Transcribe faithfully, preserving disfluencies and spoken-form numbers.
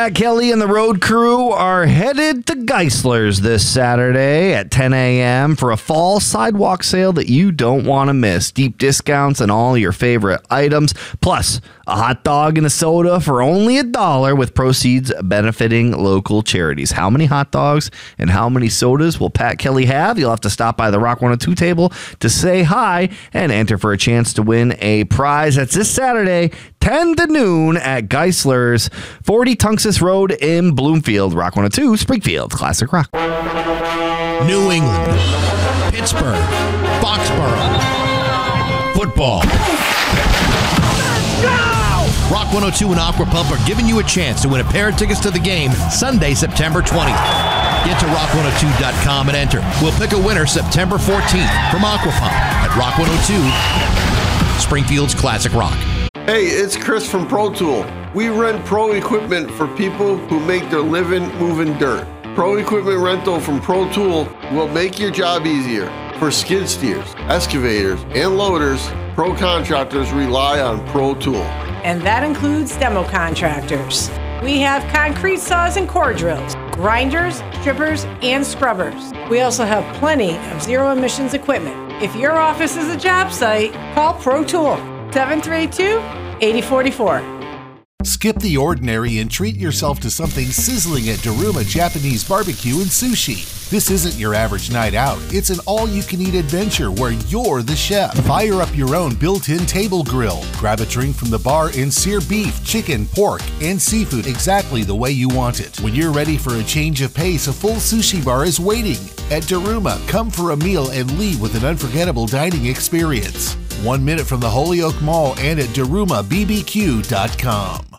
Pat Kelly and the road crew are headed to Geisler's this Saturday at ten a.m. for a fall sidewalk sale that you don't want to miss. Deep discounts on all your favorite items, plus a hot dog and a soda for only a dollar, with proceeds benefiting local charities. How many hot dogs and how many sodas will Pat Kelly have? You'll have to stop by the Rock one oh two table to say hi and enter for a chance to win a prize. That's this Saturday, ten to noon at Geisler's, forty Tunxus Road in Bloomfield. Rock one oh two, Springfield, Classic Rock. New England, Pittsburgh, Foxborough, football. Rock one oh two and Aqua Pump are giving you a chance to win a pair of tickets to the game Sunday, September twentieth. Get to rock one oh two dot com and enter. We'll pick a winner September fourteenth from Aqua Pump at Rock one oh two, Springfield's Classic Rock. Hey, it's Chris from Pro Tool. We rent pro equipment for people who make their living moving dirt. Pro equipment rental from Pro Tool will make your job easier. For skid steers, excavators, and loaders, pro contractors rely on Pro Tool. And that includes demo contractors. We have concrete saws and core drills, grinders, strippers, and scrubbers. We also have plenty of zero emissions equipment. If your office is a job site, call Pro Tool, seven three two, eight oh four four. Skip the ordinary and treat yourself to something sizzling at Daruma Japanese Barbecue and Sushi. This isn't your average night out. It's an all-you-can-eat adventure where you're the chef. Fire up your own built-in table grill. Grab a drink from the bar and sear beef, chicken, pork, and seafood exactly the way you want it. When you're ready for a change of pace, a full sushi bar is waiting. At Daruma, come for a meal and leave with an unforgettable dining experience. One minute from the Holyoke Mall and at daruma b b q dot com.